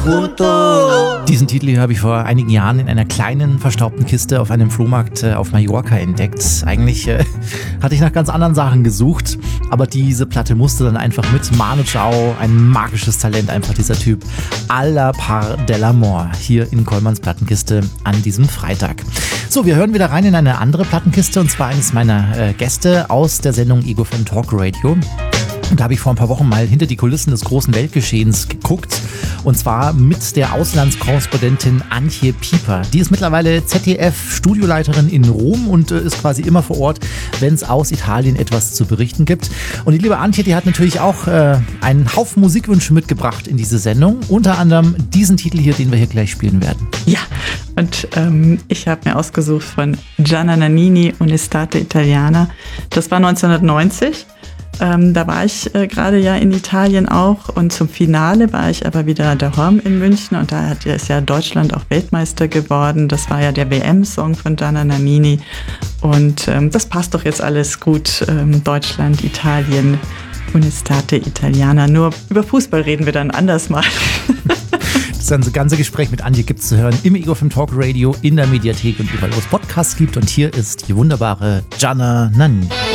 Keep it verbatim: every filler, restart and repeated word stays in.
junto. Diesen Titel hier habe ich vor einigen Jahren in einer kleinen, verstaubten Kiste auf einem Flohmarkt äh, auf Mallorca entdeckt. Eigentlich äh, hatte ich nach ganz anderen Sachen gesucht, aber diese Platte musste dann einfach mit. Manu Chao, ein magisches Talent, einfach dieser Typ. A la Par del Amor, hier in Kollmanns Plattenkiste an diesem Freitag. So, wir hören wieder rein in eine andere Plattenkiste, und zwar eines meiner äh, Gäste aus der Sendung Ego Fan Talk Radio. Und da habe ich vor ein paar Wochen mal hinter die Kulissen des großen Weltgeschehens geguckt. Und zwar mit der Auslandskorrespondentin Antje Pieper. Die ist mittlerweile Z D F-Studioleiterin in Rom und äh, ist quasi immer vor Ort, wenn es aus Italien etwas zu berichten gibt. Und die liebe Antje, die hat natürlich auch äh, einen Haufen Musikwünsche mitgebracht in diese Sendung. Unter anderem diesen Titel hier, den wir hier gleich spielen werden. Ja, und ähm, ich habe mir ausgesucht von Gianna Nannini, Un'estate italiana. Das war neunzehnhundertneunzig. Ähm, da war ich äh, gerade ja in Italien auch, und zum Finale war ich aber wieder daheim in München, und da hat, ist ja Deutschland auch Weltmeister geworden. Das war ja der W M-Song von Gianna Nannini, und ähm, das passt doch jetzt alles gut. Ähm, Deutschland, Italien, Un'estate italiana. Nur über Fußball reden wir dann anders mal. Das ganze Gespräch mit Antje gibt es zu hören im Ego F M Talk Radio, in der Mediathek und überall, wo es Podcasts gibt. Und hier ist die wunderbare Gianna Nannini.